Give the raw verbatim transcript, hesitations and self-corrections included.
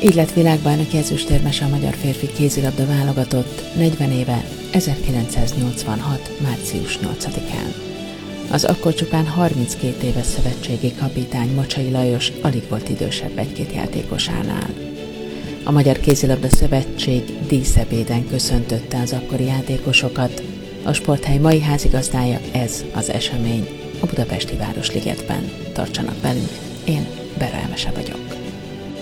Így lett világbajnoki ezüstérmese a magyar férfi kézilabda válogatott negyven éve, ezerkilencszáznyolcvanhat. március nyolcadikán. Az akkor csupán harminckét éves szövetségi kapitány Mocsai Lajos alig volt idősebb egy-két játékosánál. A Magyar Kézilabda Szövetség díszebéden köszöntötte az akkori játékosokat. A sporthely mai házigazdája ez az esemény a budapesti Városligetben. Tartsanak velünk, én Bera Emese vagyok.